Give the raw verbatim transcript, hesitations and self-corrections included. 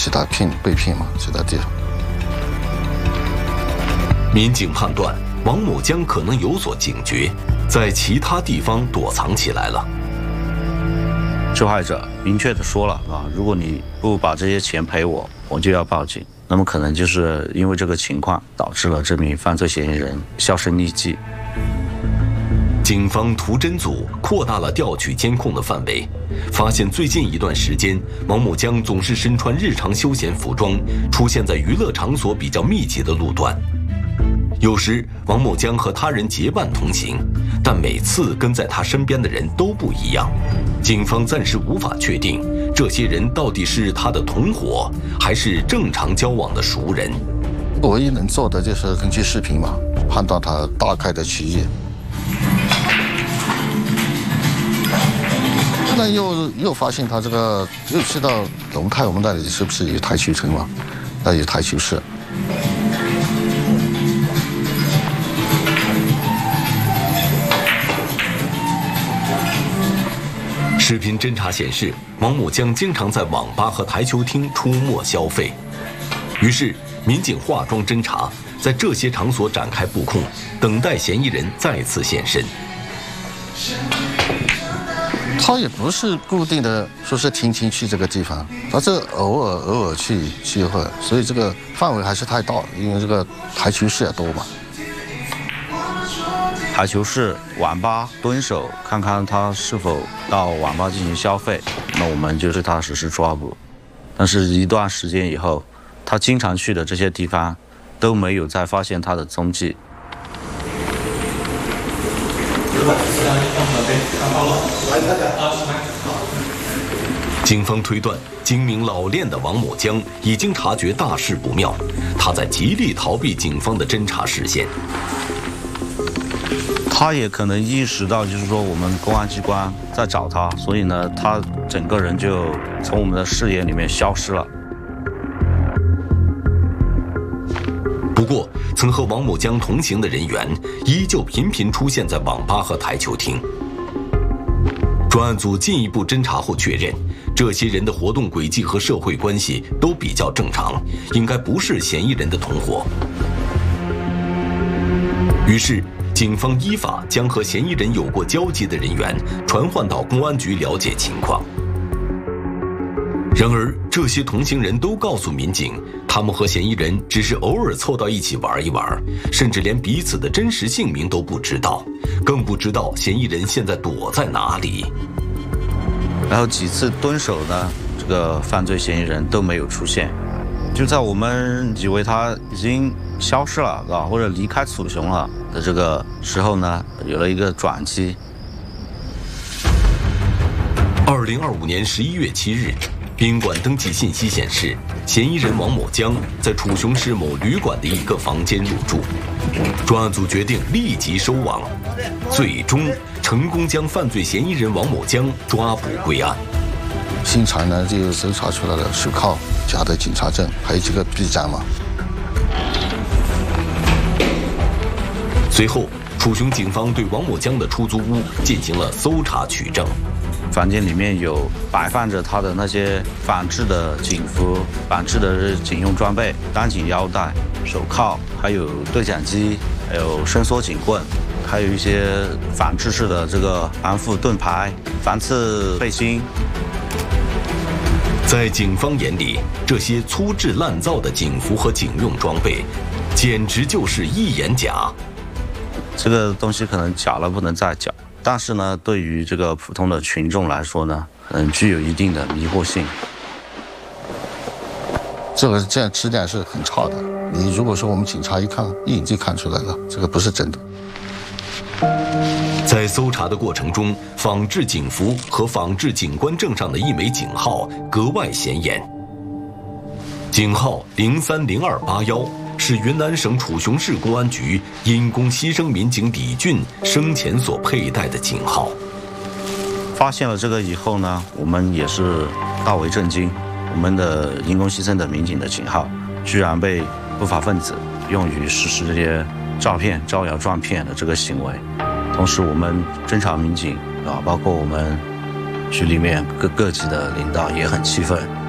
其他骗被骗嘛，其他地方。 民警判断王某江可能有所警觉，在其他地方躲藏起来了。 受害者明确地说了啊，如果你不把这些钱赔我，我就要报警。那么可能就是因为这个情况，导致了这名犯罪嫌疑人销声匿迹。 警方图侦组扩大了调取监控的范围，发现最近一段时间，王某江总是身穿日常休闲服装，出现在娱乐场所比较密集的路段。有时，王某江和他人结伴同行，但每次跟在他身边的人都不一样。警方暂时无法确定，这些人到底是他的同伙，还是正常交往的熟人。 唯一能做的就是根据视频嘛，判断他大概的区域。那又又发现他这个又去到龙泰，我们那里是不是有台球城嘛？那有台球室。 视频侦查显示，王某江经常在网吧和台球厅出没消费。于是，民警化妆侦查，在这些场所展开布控，等待嫌疑人再次现身。 他也不是固定的说是天天去这个地方，他是偶尔偶尔去聚会，所以这个范围还是太大，因为这个台球室也多嘛。 台球室、网吧蹲守，看看他是否到网吧进行消费，那我们就对他实施抓捕。但是，一段时间以后，他经常去的这些地方都没有再发现他的踪迹。 警方推断，精明老练的王某江已经察觉大事不妙，他在极力逃避警方的侦查视线。 他也可能意识到，就是说我们公安机关在找他，所以呢，他整个人就从我们的视野里面消失了。 不过，曾和王某江同行的人员依旧频频出现在网吧和台球厅。专案组进一步侦查后确认，这些人的活动轨迹和社会关系都比较正常，应该不是嫌疑人的同伙。于是，警方依法将和嫌疑人有过交集的人员传唤到公安局了解情况。然而，这些同行人都告诉民警，他们和嫌疑人只是偶尔凑到一起玩一玩，甚至连彼此的真实姓名都不知道，更不知道嫌疑人现在躲在哪里。 然后几次蹲守呢，这个犯罪嫌疑人都没有出现。就在我们以为他已经消失了啊，或者离开楚雄了的这个时候呢，有了一个转机。 二零二五年十一月七日，宾馆登记信息显示，嫌疑人王某江在楚雄市某旅馆的一个房间入住。专案组决定立即收网，最终成功将犯罪嫌疑人王某江抓捕归案。 现场呢就搜查出来了手铐、假的警察证，还有这个臂章嘛。 随后，楚雄警方对王某江的出租屋进行了搜查取证。 房间里面有摆放着他的那些仿制的警服、仿制的警用装备、单紧腰带、手铐，还有对讲机，还有伸缩警棍，还有一些仿制式的这个防腐盾牌、防刺背心。 在警方眼里，这些粗制滥造的警服和警用装备，简直就是一眼假。 这个东西可能假了不能再假，但是呢，对于这个普通的群众来说呢，嗯，具有一定的迷惑性。 这个这样质量是很差的。你如果说我们警察一看，一眼就看出来了，这个不是真的。 在搜查的过程中，仿制警服和仿制警官证上的一枚警号格外显眼。警号零三零二八幺是云南省楚雄市公安局因公牺牲民警李俊生前所佩戴的警号。 发现了这个以后呢，我们也是大为震惊。我们的因公牺牲的民警的警号，居然被不法分子用于实施这些诈骗、招摇撞骗的这个行为。同时，我们侦查民警啊，包括我们局里面各各级的领导也很气愤。